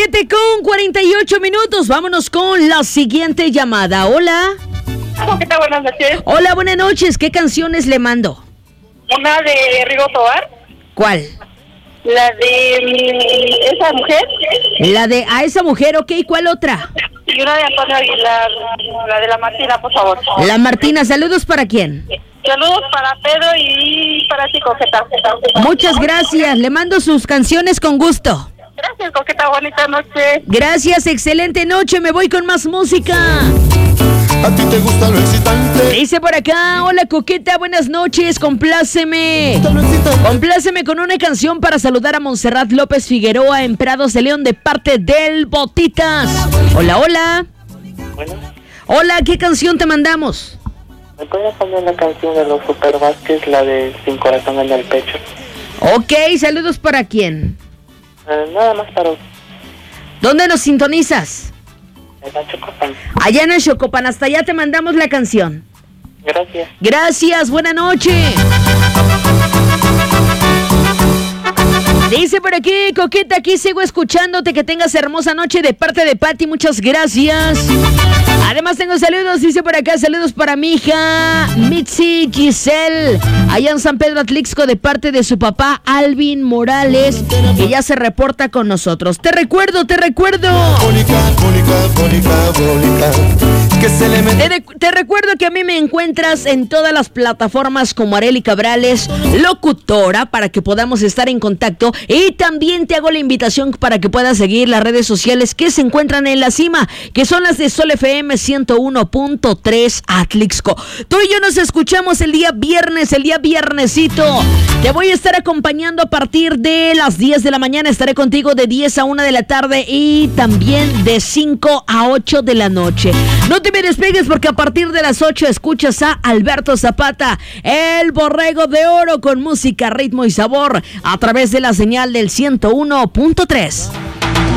7:48. Vámonos con la siguiente llamada. Hola. ¿Qué tal? Buenas noches. Hola, buenas noches. ¿Qué canciones le mando? Una de Rigo Tobar. ¿Cuál? La de esa mujer. La de A esa mujer, ok. ¿Cuál otra? Y una de Antonio Aguilar. La de la Martina, por favor. La Martina. ¿Saludos para quién? Saludos para Pedro y para ti, Coqueta. Muchas gracias. Le mando sus canciones con gusto. Gracias, Coqueta. Bonita noche. Gracias, excelente noche. Me voy con más música. A ti te gusta lo excitante. Dice por acá, hola Coqueta, buenas noches, compláceme. Compláceme con una canción para saludar a Montserrat López Figueroa en Prados de León de parte del Botitas. Hola, hola. Bueno, Hola, ¿qué canción te mandamos? ¿me puedes poner la canción de los Super Vázquez, la de Sin Corazón en el Pecho? Ok, saludos para quién. Nada más para ¿Dónde nos sintonizas? el Chocopan. Allá en el Chocopan, hasta allá te mandamos la canción. Gracias. Gracias, buena noche. Dice por aquí, Coqueta, aquí sigo escuchándote, que tengas hermosa noche de parte de Pati, muchas gracias. Además tengo saludos, dice por acá, saludos para mi hija Mitzi Giselle, allá en San Pedro Atlixco de parte de su papá Alvin Morales, que ya se reporta con nosotros. Te recuerdo. Bólica, que se le mete. Te recuerdo que a mí me encuentras en todas las plataformas como Arely Cabrales, locutora, para que podamos estar en contacto. Y también te hago la invitación para que puedas seguir las redes sociales que se encuentran en la cima, que son las de Sol FM 101.3 Atlixco. Tú y yo nos escuchamos el día viernesito. Te voy a estar acompañando a partir de las 10 de la mañana. Estaré contigo de 10 a 1 de la tarde y también de 5 a 8 de la noche. No te me despegues porque a partir de las 8 escuchas a Alberto Zapata, el borrego de oro, con música, ritmo y sabor a través de la señal del 101.3.